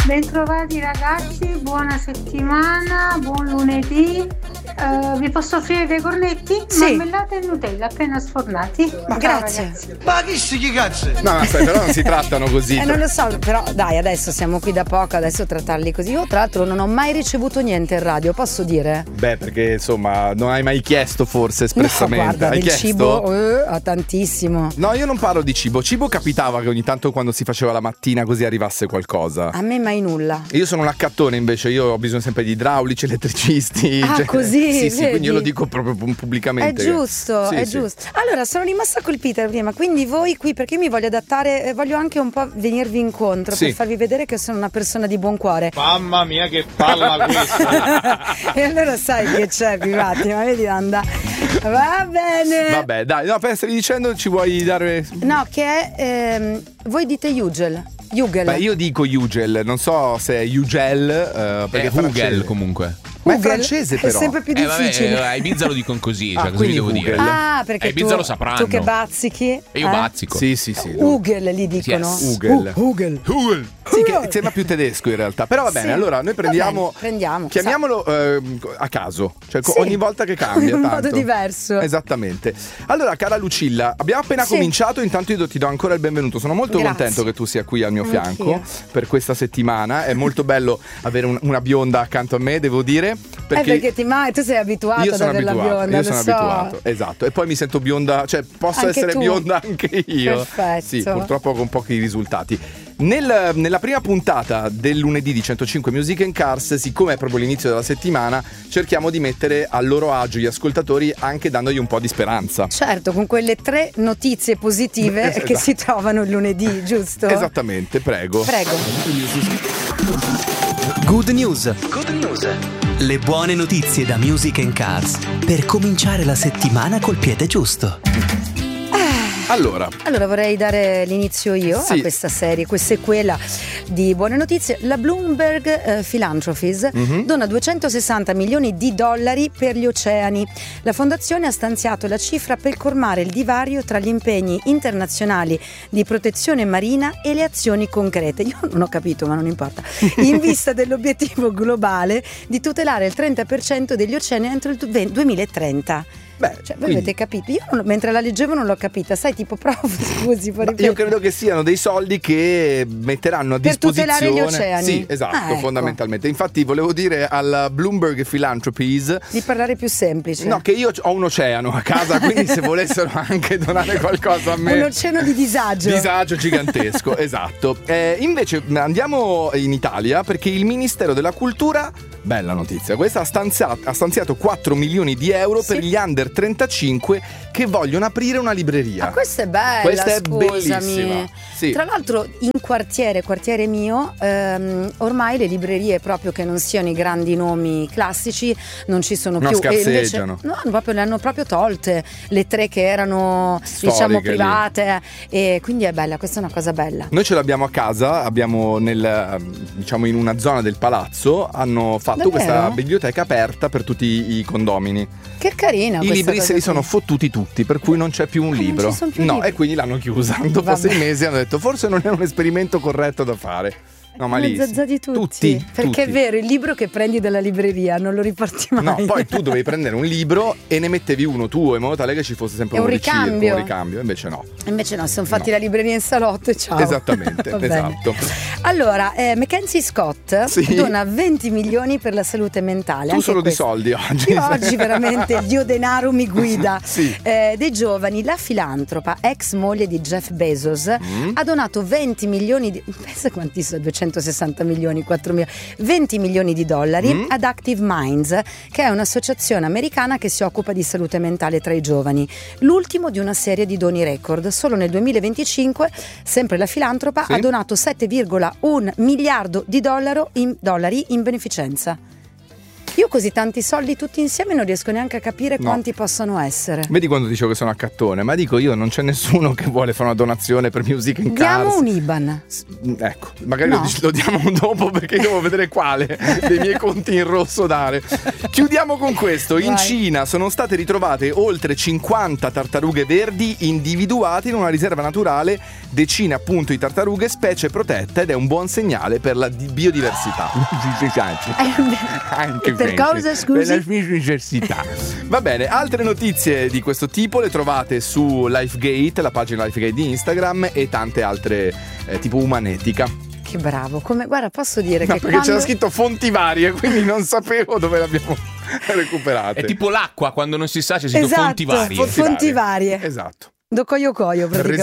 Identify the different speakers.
Speaker 1: Bentrovati ragazzi, buona settimana, buon lunedì. Vi posso offrire dei cornetti?
Speaker 2: Sì.
Speaker 1: Marmellata e Nutella appena sfornati.
Speaker 2: Ma grazie.
Speaker 3: Ma chi cazzo?
Speaker 4: No, aspetta, però non si trattano così.
Speaker 2: Non lo so, però dai, adesso siamo qui da poco, adesso trattarli così. Io tra l'altro non ho mai ricevuto niente in radio, posso dire?
Speaker 4: Beh, perché insomma non hai mai chiesto forse espressamente.
Speaker 2: No, guarda,
Speaker 4: hai
Speaker 2: del
Speaker 4: chiesto?
Speaker 2: cibo tantissimo.
Speaker 4: No, io non parlo di cibo. Cibo capitava che ogni tanto quando si faceva la mattina così arrivasse qualcosa.
Speaker 2: A me mai nulla.
Speaker 4: Io sono un accattone invece, io ho bisogno sempre di idraulici, elettricisti.
Speaker 2: Ah, così?
Speaker 4: Sì,
Speaker 2: vedi?
Speaker 4: quindi io lo dico proprio pubblicamente.
Speaker 2: È giusto,
Speaker 4: Sì,
Speaker 2: è
Speaker 4: sì.
Speaker 2: giusto. Allora, sono rimasta colpita prima, quindi voi qui, perché io mi voglio adattare, voglio anche un po' venirvi incontro
Speaker 4: Sì.
Speaker 2: per farvi vedere che sono una persona di buon cuore.
Speaker 3: Mamma mia, che palla questa!
Speaker 2: E allora sai che c'è, Pivatti, ma vedi anda. Va bene.
Speaker 4: Vabbè, dai, no, stavi dicendo ci vuoi dare.
Speaker 2: No, che è voi dite Ugel.
Speaker 4: Beh, io dico Ugel, non so se è Ugel, perché è
Speaker 5: Hugel
Speaker 4: francese.
Speaker 5: comunque.
Speaker 4: Ma è
Speaker 2: Ugel
Speaker 4: francese però.
Speaker 2: È sempre più difficile.
Speaker 5: A Ibiza lo dicono così,
Speaker 4: Ah,
Speaker 5: cioè cosa vi
Speaker 4: quindi
Speaker 5: devo dire?
Speaker 4: Hugel.
Speaker 2: Ah, perché
Speaker 5: A Ibiza
Speaker 2: tu,
Speaker 5: lo sapranno.
Speaker 2: tu che bazzichi?
Speaker 5: E io bazzico.
Speaker 4: Sì, sì, sì.
Speaker 2: Ugel li dicono.
Speaker 5: Yes.
Speaker 4: Ugel.
Speaker 2: Ugel.
Speaker 5: Hugel.
Speaker 4: Sì, che sembra più tedesco in realtà. Però va bene,
Speaker 2: Sì.
Speaker 4: allora noi prendiamo.
Speaker 2: Va bene, prendiamo.
Speaker 4: Chiamiamolo a caso. Cioè
Speaker 2: Sì.
Speaker 4: ogni volta che cambia.
Speaker 2: In un
Speaker 4: tanto.
Speaker 2: modo diverso.
Speaker 4: Esattamente. Allora, cara Lucilla, abbiamo appena
Speaker 2: Sì.
Speaker 4: cominciato. Intanto io ti do ancora il benvenuto. Sono molto
Speaker 2: Grazie.
Speaker 4: contento che tu sia qui al mio fianco
Speaker 2: Anch'io.
Speaker 4: per questa settimana. È molto bello avere una bionda accanto a me, devo dire.
Speaker 2: Perché tu sei abituato
Speaker 4: io
Speaker 2: ad
Speaker 4: sono
Speaker 2: averla
Speaker 4: abituato,
Speaker 2: bionda,
Speaker 4: io
Speaker 2: lo
Speaker 4: sono
Speaker 2: so.
Speaker 4: abituato, esatto. E poi mi sento bionda, cioè posso
Speaker 2: Anche
Speaker 4: essere
Speaker 2: tu.
Speaker 4: bionda anche io.
Speaker 2: Perfetto.
Speaker 4: Sì, purtroppo con pochi risultati. Nella prima puntata del lunedì di 105 Music and Cars, siccome è proprio l'inizio della settimana, cerchiamo di mettere a loro agio gli ascoltatori anche dandogli un po' di speranza.
Speaker 2: Certo, con quelle 3 notizie positive
Speaker 4: Esatto.
Speaker 2: che si trovano il lunedì, giusto?
Speaker 4: Esattamente, prego.
Speaker 2: Prego.
Speaker 6: Good News. Good News. Le buone notizie da Music and Cars per cominciare la settimana col piede giusto.
Speaker 4: Allora,
Speaker 2: vorrei dare l'inizio io
Speaker 4: Sì.
Speaker 2: a questa serie, questa sequela di buone notizie. La Bloomberg Philanthropies dona 260 milioni di dollari per gli oceani. La fondazione ha stanziato la cifra per colmare il divario tra gli impegni internazionali di protezione marina e le azioni concrete. Io non ho capito, ma non importa. In vista dell'obiettivo globale di tutelare il 30% degli oceani entro il 2030.
Speaker 4: beh,
Speaker 2: Cioè, voi
Speaker 4: quindi-
Speaker 2: avete capito? Io mentre la leggevo non l'ho capita, sai, tipo provo, scusi,
Speaker 4: Ma io credo che siano dei soldi che metteranno a
Speaker 2: Per
Speaker 4: disposizione.
Speaker 2: tutelare gli oceani.
Speaker 4: Sì, esatto,
Speaker 2: Ah, ecco.
Speaker 4: fondamentalmente. Infatti volevo dire alla Bloomberg Philanthropies
Speaker 2: di parlare più semplice.
Speaker 4: no, che io ho un oceano a casa, quindi se volessero anche donare qualcosa a me.
Speaker 2: Un oceano di disagio.
Speaker 4: Disagio gigantesco, esatto. Invece andiamo in Italia perché il Ministero della Cultura, bella notizia, questa ha stanziato 4 milioni di euro
Speaker 2: Sì.
Speaker 4: per gli under 35 che vogliono aprire una libreria.
Speaker 2: Ma questa è bella,
Speaker 4: Questa è
Speaker 2: scusami.
Speaker 4: bellissima. Sì.
Speaker 2: Tra l'altro in quartiere mio, ormai le librerie proprio che non siano i grandi nomi classici non ci sono
Speaker 4: No,
Speaker 2: più.
Speaker 4: scarseggiano.
Speaker 2: No, proprio le hanno proprio tolte le 3 che erano diciamo
Speaker 4: Storiche lì.
Speaker 2: private e quindi è bella, questa è una cosa bella.
Speaker 4: Noi ce l'abbiamo a casa, abbiamo diciamo in una zona del palazzo, hanno fatto
Speaker 2: Davvero?
Speaker 4: questa biblioteca aperta per tutti i condomini.
Speaker 2: Che carina
Speaker 4: I
Speaker 2: questa
Speaker 4: libri
Speaker 2: cosa
Speaker 4: se li
Speaker 2: qui.
Speaker 4: sono fottuti tutti, per cui non c'è più un
Speaker 2: Ah, non
Speaker 4: libro.
Speaker 2: ci sono più
Speaker 4: No,
Speaker 2: libri.
Speaker 4: e quindi l'hanno chiusa. Dopo
Speaker 2: Vabbè.
Speaker 4: 6 mesi hanno detto forse non è un esperimento corretto da fare. No, ma lì
Speaker 2: zazzati tutti. Perché è vero, il libro che prendi dalla libreria non lo riporti mai.
Speaker 4: No, poi tu dovevi prendere un libro e ne mettevi uno tuo in modo tale che ci fosse sempre
Speaker 2: È
Speaker 4: un
Speaker 2: un
Speaker 4: ricambio.
Speaker 2: ricambio.
Speaker 4: Invece no.
Speaker 2: Invece no, si sono fatti
Speaker 4: No.
Speaker 2: la libreria in salotto e ciao.
Speaker 4: Esattamente,
Speaker 2: Va bene.
Speaker 4: esatto.
Speaker 2: Allora, Mackenzie Scott
Speaker 4: Sì.
Speaker 2: dona 20 milioni per la salute mentale.
Speaker 4: Tu
Speaker 2: Anche
Speaker 4: solo
Speaker 2: questo.
Speaker 4: di soldi oggi.
Speaker 2: Io oggi veramente il dio denaro mi guida.
Speaker 4: Sì.
Speaker 2: Dei giovani, la filantropa, ex moglie di Jeff Bezos, ha donato 20 milioni di... Pensa quanti sono, 260 milioni, 4 milioni, 20 milioni di dollari ad Active Minds, che è un'associazione americana che si occupa di salute mentale tra i giovani. L'ultimo di una serie di doni record. Solo nel 2025, sempre la filantropa,
Speaker 4: Sì.
Speaker 2: ha donato 7,1 miliardo di dollari in beneficenza. Io così tanti soldi tutti insieme non riesco neanche a capire quanti possano essere.
Speaker 4: Vedi quando dicevo che sono accattone, ma dico io non c'è nessuno che vuole fare una donazione per Music in Cars.
Speaker 2: Diamo un IBAN.
Speaker 4: Ecco, magari lo diamo dopo perché io devo vedere quale dei miei conti in rosso dare. Chiudiamo con questo. In Cina sono state ritrovate oltre 50 tartarughe verdi individuate in una riserva naturale, decine appunto di tartarughe, specie protetta, ed è un buon segnale per la biodiversità. Anche
Speaker 2: per cosa, scusi?
Speaker 4: Per la biodiversità. Va bene, altre notizie di questo tipo le trovate su Lifegate, la pagina Lifegate di Instagram, e tante altre tipo Umanetica.
Speaker 2: Che bravo, guarda, posso dire che
Speaker 4: perché c'era scritto fonti varie, quindi non sapevo dove l'abbiamo recuperate.
Speaker 5: È tipo l'acqua, quando non si sa c'è scritto fonti varie.
Speaker 2: Fonti varie.
Speaker 4: Esatto.
Speaker 2: Do coio praticamente.